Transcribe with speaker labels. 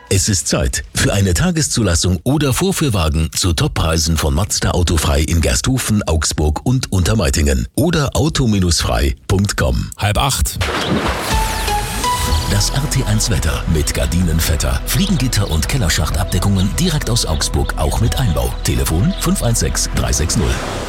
Speaker 1: Es ist Zeit für eine Tageszulassung oder Vorführwagen zu Toppreisen von Mazda Autofrei in Gersthofen, Augsburg und Untermeitingen oder auto-frei.com.
Speaker 2: 7:30.
Speaker 1: Das RT1 Wetter mit Gardinenvetter, Fliegengitter und Kellerschachtabdeckungen direkt aus Augsburg, auch mit Einbau. Telefon 516 360.